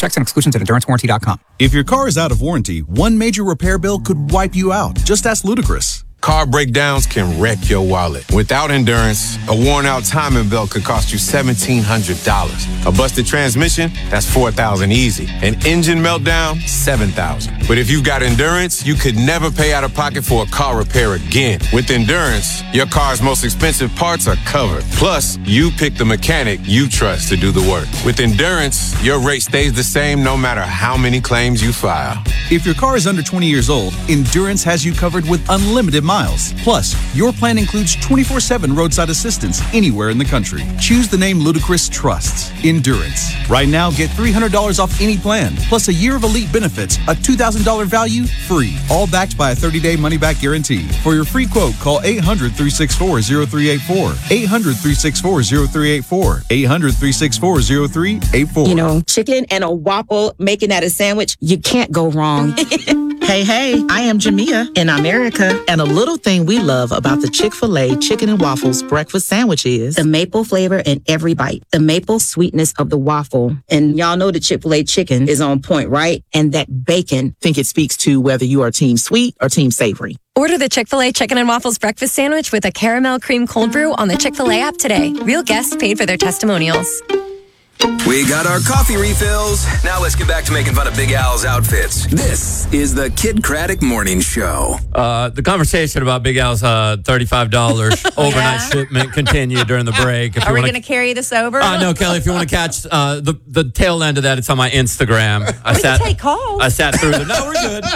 Checks and exclusions at endurancewarranty.com. If your car is out of warranty, one major repair bill could wipe you out. Just ask Ludacris. Car breakdowns can wreck your wallet. Without Endurance, a worn-out timing belt could cost you $1,700. A busted transmission, that's $4,000 easy. An engine meltdown, $7,000. But if you've got Endurance, you could never pay out of pocket for a car repair again. With Endurance, your car's most expensive parts are covered. Plus, you pick the mechanic you trust to do the work. With Endurance, your rate stays the same no matter how many claims you file. If your car is under 20 years old, Endurance has you covered with unlimited miles. Plus, your plan includes 24/7 roadside assistance anywhere in the country. Choose the name Ludacris trusts, Endurance. Right now, get $300 off any plan, plus a year of elite benefits, a $2,000 value, free. All backed by a 30-day money-back guarantee. For your free quote, call 800-364-0384. 800-364-0384. 800-364-0384. You know, chicken and a waffle, making that a sandwich, you can't go wrong. Hey, I am Jamia in America, and a little thing we love about the Chick-fil-A Chicken and Waffles breakfast sandwich is the maple flavor in every bite, the maple sweetness of the waffle. And y'all know the Chick-fil-A chicken is on point, right? And that bacon. think it speaks to whether you are team sweet or team savory. Order the Chick-fil-A Chicken and Waffles breakfast sandwich with a caramel cream cold brew on the Chick-fil-A app today. Real guests paid for their testimonials. We got our coffee refills. Now let's get back to making fun of Big Al's outfits. This is the Kid Craddock Morning Show. The conversation about Big Al's $35 overnight shipment continued during the break. Are we going to carry this over? No, Kelly, if you want to catch the tail end of that, it's on my Instagram. We can take calls. I sat through the... No, we're good.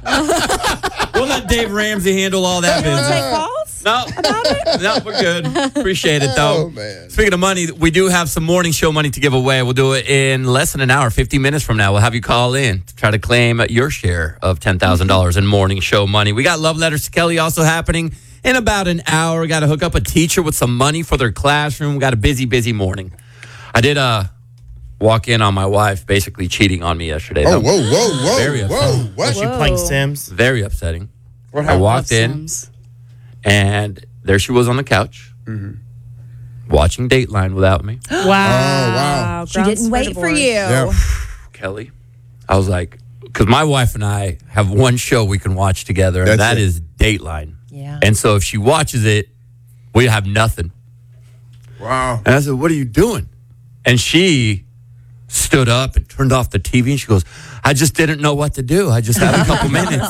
We'll let Dave Ramsey handle all that business. Take calls? No, we're good. Appreciate it, though. Oh, man. Speaking of money, we do have some morning show money to give away. We'll do it in less than an hour, 50 minutes from now. We'll have you call in to try to claim your share of $10,000 in morning show money. We got Love Letters to Kelly also happening in about an hour. We got to hook up a teacher with some money for their classroom. We got a busy, busy morning. I did walk in on my wife basically cheating on me yesterday. Oh, whoa. Very upsetting. What? Was she playing Sims? Very upsetting. What I happened? walked in, and there she was on the couch, watching Dateline without me. Wow. Oh, wow. She didn't wait for you. Yeah. Kelly, I was like, because my wife and I have one show we can watch together, and That's that it. is Dateline. Yeah. And so if she watches it, we have nothing. Wow. And I said, what are you doing? And she stood up and turned off the TV, and she goes, I just didn't know what to do. I just had a couple minutes.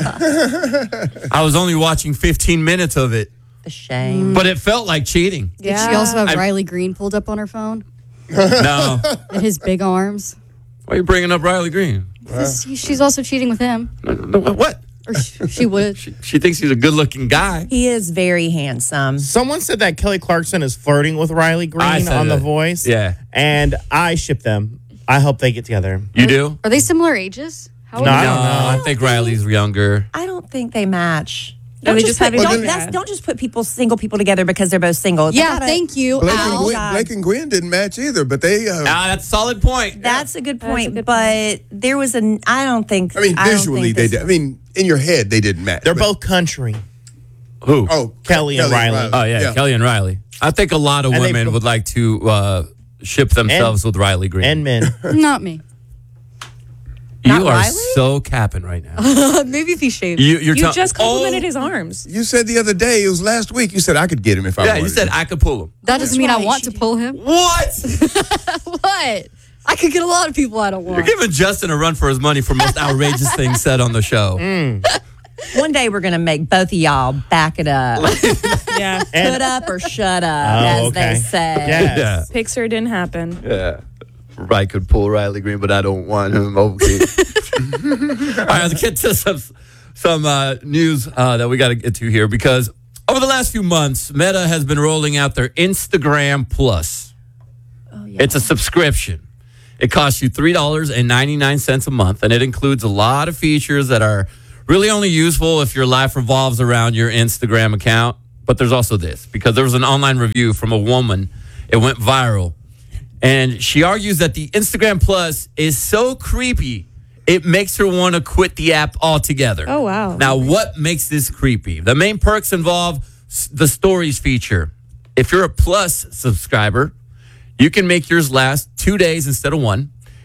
I was only watching 15 minutes of it. The shame. But it felt like cheating. Did she also have Riley Green pulled up on her phone? No. And his big arms? Why are you bringing up Riley Green? She's also cheating with him. No, what? Or she would. She thinks he's a good-looking guy. He is very handsome. Someone said that Kelly Clarkson is flirting with Riley Green on The Voice. Yeah. And I ship them. I hope they get together. You do? Are they similar ages? How old No, are I they? don't know. I think Riley's younger. I don't think they match. No, they just have don't just put single people together because they're both single. Yeah, thank you. Blake and Gwen didn't match either, but they... that's a solid point. That's a good point, but there was I don't think... visually they did. In your head they didn't match. They're both country. Who? Oh, Kelly and Riley. Oh, yeah, Kelly and Riley. I think a lot of And women would like to ship themselves with Riley Green. And men. Not me. You Not are Riley? so capping right now. Maybe if he shaved. You just complimented his arms. You said the other day, it was last week, you said I could get him if I wanted. Yeah, you said I could pull him. That doesn't mean I want to pull him. What? What? I could get a lot of people I don't You're want. giving Justin a run for his money for most outrageous things said on the show. One day we're going to make both of y'all back it up. Yeah. Put up or shut up, as they say. Yeah. Pixar didn't happen. Yeah. I could pull Riley Green, but I don't want him. Okay. All right, let's get to some news that we got to get to here, because over the last few months, Meta has been rolling out their Instagram Plus. Oh, yeah. It's a subscription. It costs you $3.99 a month, and it includes a lot of features that are really only useful if your life revolves around your Instagram account. But there's also this, because there was an online review from a woman. It went viral. And she argues that the Instagram Plus is so creepy, it makes her want to quit the app altogether. Oh, wow. Now, what makes this creepy? The main perks involve the stories feature. If you're a Plus subscriber, you can make yours last 2 days instead of one.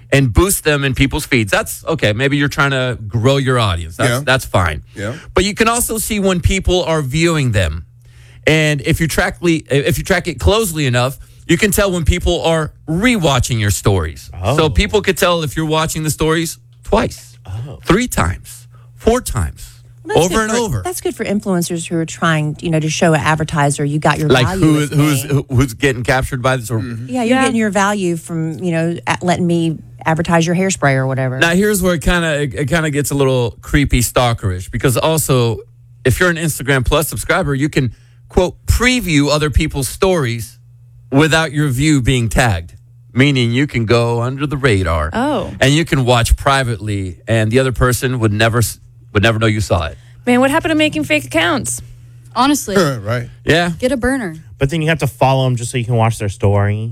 and boost them in people's feeds. That's okay. Maybe you're trying to grow your audience. That's fine. Yeah. But you can also see when people are viewing them. And if you track it closely enough, you can tell when people are rewatching your stories. So people could tell if you're watching the stories twice, 3 times, 4 times. Over and over. That's good for influencers who are trying, to show an advertiser you got your Like value. who's getting captured by this? Or, Yeah, you're getting your value from letting me advertise your hairspray or whatever. Now here's where it kind of gets a little creepy, stalkerish, because also if you're an Instagram Plus subscriber, you can quote preview other people's stories without your view being tagged. Meaning you can go under the radar. And you can watch privately, and the other person would never know you saw it. Man, what happened to making fake accounts? Honestly. Right. Yeah. Get a burner. But then you have to follow them just so you can watch their story.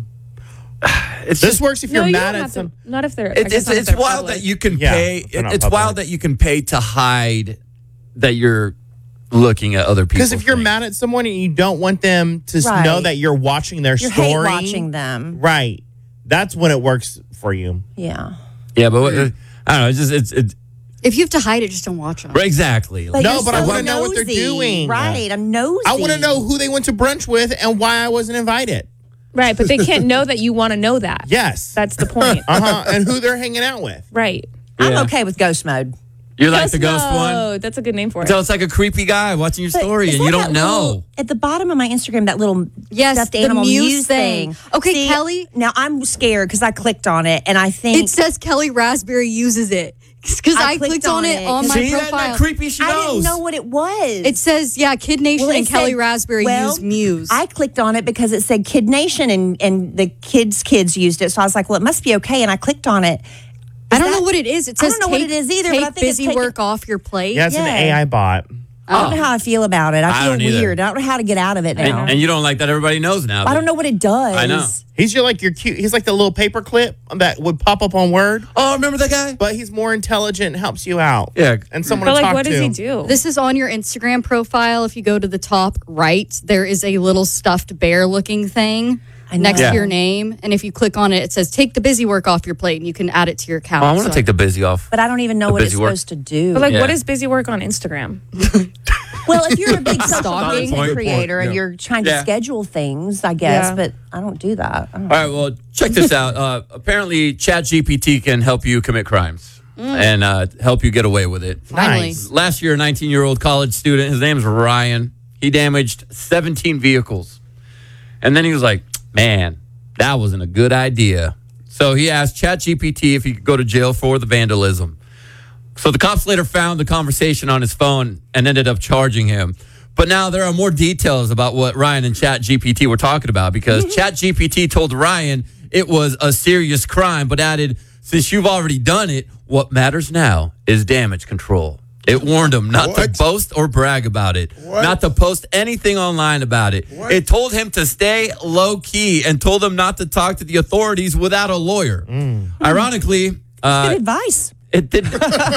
This works if you're mad at some. Not if they're. It's wild that you can pay. It's wild that you can pay to hide that you're looking at other people. Because if you're mad at someone and you don't want them to know that you're watching their You're story, hate watching them. Right? That's when it works for you. Yeah. Yeah, but I don't know. It's If you have to hide it, just don't watch them. exactly. But No, but I want to know what they're doing. Right, I'm nosy. I want to know who they went to brunch with and why I wasn't invited. Right, but they can't know that you want to know that. Yes. That's the point. And who they're hanging out with. Right. I'm okay with ghost mode. You like the ghost one? Oh, that's a good name for it. So it's like a creepy guy watching your story, and you don't know. At the bottom of my Instagram, that little stuffed the animal Muse Muse thing. Okay, See, Kelly. Now I'm scared because I clicked on it and I think It says Kelly Raspberry uses it. Because I clicked on it on my profile. That creepy she knows. I didn't know what it was. It says, Kid Nation and Kelly Raspberry use Muse. I clicked on it because it said Kid Nation and the kids used it. So I was like, well, it must be okay. And I clicked on it. I don't know what it is. It says I don't know what it is either. Take But I think busy work off your plate. Yeah, it's an AI bot. I don't know how I feel about it. I I feel don't either. weird. I don't know how to get out of it now. And you don't like that everybody knows now. I don't know what it does. I know. He's your cute. He's like the little paper clip that would pop up on Word. Oh, remember that guy? But he's more intelligent and helps you out. Yeah. And someone But to like, talk what to. does he do? This is on your Instagram profile. If you go to the top right, there is a little stuffed bear looking thing next to your name. And if you click on it, it says, take the busy work off your plate, and you can add it to your account. Oh, I want to take the busy off. But I don't even know what it's supposed to do. But what is busy work on Instagram? Well, if you're a big social Stalking. content creator and you're trying to Yeah. schedule things, I guess, Yeah. but I don't do that. All right, well, check this out. Apparently, ChatGPT can help you commit crimes and help you get away with it. Finally. Nice. Last year, a 19-year-old college student, his name's Ryan, he damaged 17 vehicles. And then he was like, man, that wasn't a good idea. So he asked ChatGPT if he could go to jail for the vandalism. So the cops later found the conversation on his phone and ended up charging him. But now there are more details about what Ryan and ChatGPT were talking about, because ChatGPT told Ryan it was a serious crime, but added, since you've already done it, what matters now is damage control. It warned him not to boast or brag about it, not to post anything online about it. It told him to stay low key and told him not to talk to the authorities without a lawyer. Ironically, Good advice. it did.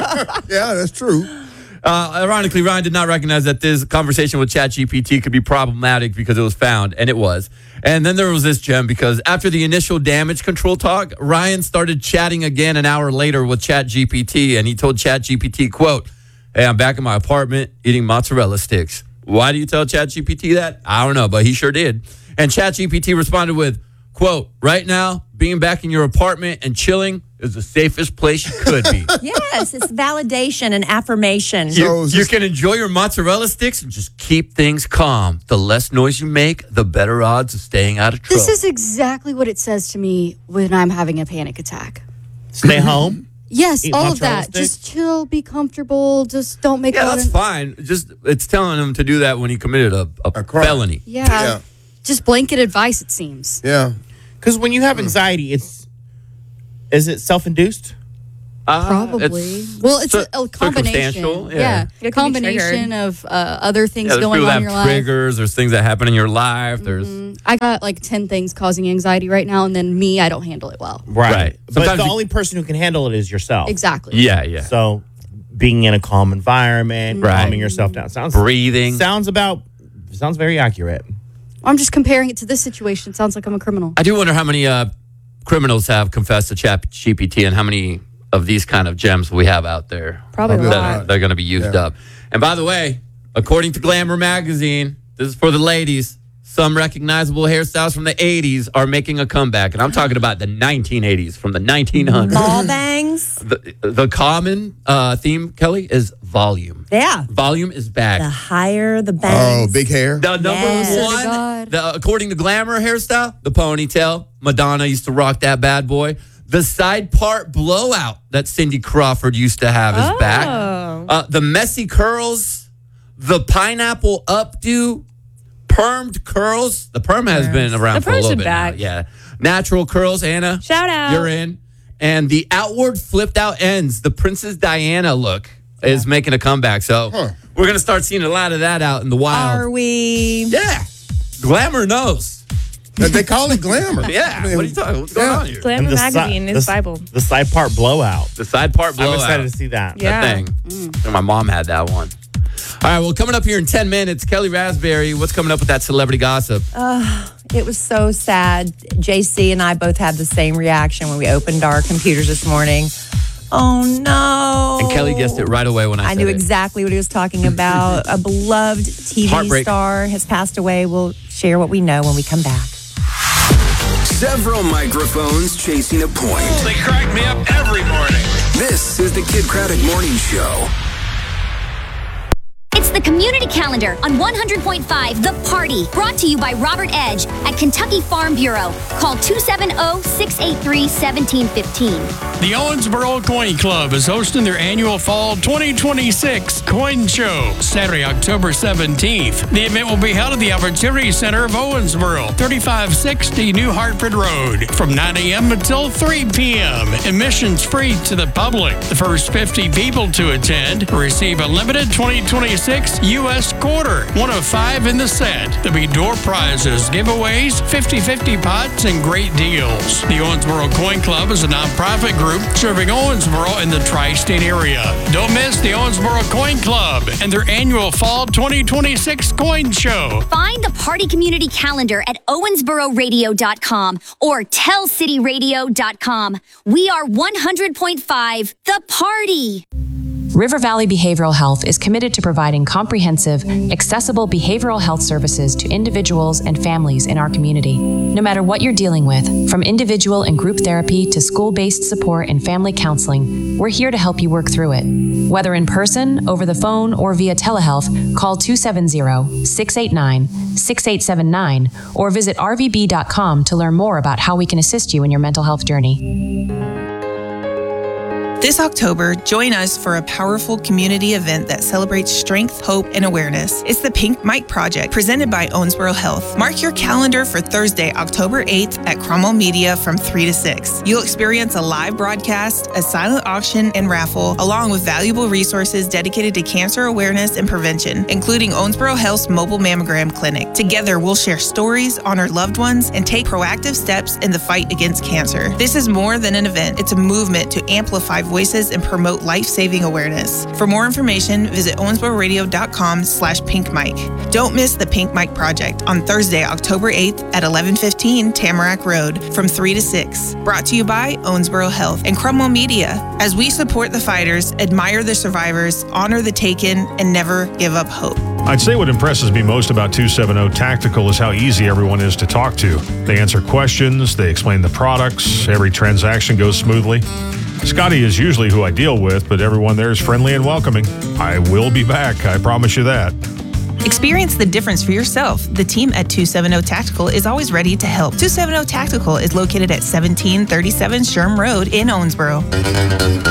Yeah, that's true. Ironically, Ryan did not recognize that this conversation with ChatGPT could be problematic because it was found, and it was. And then there was this gem, because after the initial damage control talk, Ryan started chatting again an hour later with ChatGPT, and he told ChatGPT, quote, hey, I'm back in my apartment eating mozzarella sticks. Why do you tell ChatGPT that? I don't know, but he sure did. And ChatGPT responded with, quote, right now, being back in your apartment and chilling is the safest place you could be. Yes, it's validation and affirmation. You can enjoy your mozzarella sticks and just keep things calm. The less noise you make, the better odds of staying out of trouble. This is exactly what it says to me when I'm having a panic attack. Stay home. Yes, Eat all of mozzarella that. sticks? Just chill, be comfortable. Just don't make a lot that's of... fine. Just it's telling him to do that when he committed a felony. Yeah. Just blanket advice, it seems. Yeah. Because when you have anxiety, is it self-induced? Probably. Well, it's a combination. circumstantial, Yeah. It can be Combination of other things There's going people on that in your have life. triggers. There's things that happen in your life. There's I got like 10 things causing anxiety right now, and then me, I don't handle it well. Right. But Sometimes the you- only person who can handle it is yourself. Exactly. yeah. So being in a calm environment, Right. calming yourself down. Breathing. Sounds very accurate. I'm just comparing it to this situation. It sounds like I'm a criminal. I do wonder how many criminals have confessed to ChatGPT, and how many of these kind of gems we have out there? Probably a lot. They're going to be used up. And by the way, according to Glamour magazine, this is for the ladies. Some recognizable hairstyles from the 80s are making a comeback. And I'm talking about the 1980s, from the 1900s. Ball bangs. The common theme, Kelly, is volume. Yeah. Volume is back. The higher the bangs. Oh, big hair. The number one, according to Glamour hairstyle, the ponytail. Madonna used to rock that bad boy. The side part blowout that Cindy Crawford used to have is back. The messy curls. The pineapple updo. Permed curls. The perm has been around for a little bit now. Yeah. Natural curls, Anna. Shout out. You're in. And the outward flipped out ends, the Princess Diana look is making a comeback. So we're going to start seeing a lot of that out in the wild. Are we? Yeah. Glamour knows. They call it glamour. Yeah. What are you talking? What's going on here? Glamour magazine is Bible. The side part blowout. The side part blowout. I'm excited to see that. Yeah. That thing. My mom had that one. All right, well, coming up here in 10 minutes, Kelly Raspberry, what's coming up with that celebrity gossip? It was so sad. JC and I both had the same reaction when we opened our computers this morning. Oh, no. And Kelly guessed it right away when I said knew it. exactly what he was talking about. A beloved TV star has passed away. We'll share what we know when we come back. Several microphones chasing a point. They crack me up every morning. This is the Kid Craddock Morning Show. It's the Community Calendar on 100.5 The Party, brought to you by Robert Edge at Kentucky Farm Bureau. Call 270-683-1715. The Owensboro Coin Club is hosting their annual Fall 2026 Coin Show, Saturday, October 17th. The event will be held at the Opportunity Center of Owensboro, 3560 New Hartford Road, from 9 a.m. until 3 p.m. Admissions free to the public. The first 50 people to attend receive a limited 2026 U.S. quarter, one of 5 in the set. There'll be door prizes, giveaways, 50-50 pots, and great deals. The Owensboro Coin Club is a nonprofit group serving Owensboro in the tri-state area. Don't miss the Owensboro Coin Club and their annual Fall 2026 Coin Show. Find the Party Community Calendar at owensbororadio.com or tellcityradio.com. We are 100.5 The Party. River Valley Behavioral Health is committed to providing comprehensive, accessible behavioral health services to individuals and families in our community. No matter what you're dealing with, from individual and group therapy to school-based support and family counseling, we're here to help you work through it. Whether in person, over the phone, or via telehealth, call 270-689-6879 or visit rvb.com to learn more about how we can assist you in your mental health journey. This October, join us for a powerful community event that celebrates strength, hope, and awareness. It's the Pink Mike Project, presented by Owensboro Health. Mark your calendar for Thursday, October 8th at Cromwell Media from 3 to 6. You'll experience a live broadcast, a silent auction, and raffle, along with valuable resources dedicated to cancer awareness and prevention, including Owensboro Health's mobile mammogram clinic. Together, we'll share stories, honor loved ones, and take proactive steps in the fight against cancer. This is more than an event. It's a movement to amplify voices and promote life-saving awareness. For more information, visit owensbororadio.com/pinkmike. Don't miss the Pink Mike Project on Thursday, October 8th at 1115 Tamarack Road from 3 to 6. Brought to you by Owensboro Health and Cromwell Media. As we support the fighters, admire the survivors, honor the taken, and never give up hope. I'd say what impresses me most about 270 Tactical is how easy everyone is to talk to. They answer questions, they explain the products, every transaction goes smoothly. Scotty is usually who I deal with, but everyone there is friendly and welcoming. I will be back, I promise you that. Experience the difference for yourself. The team at 270 Tactical is always ready to help. 270 Tactical is located at 1737 Sherm Road in Owensboro.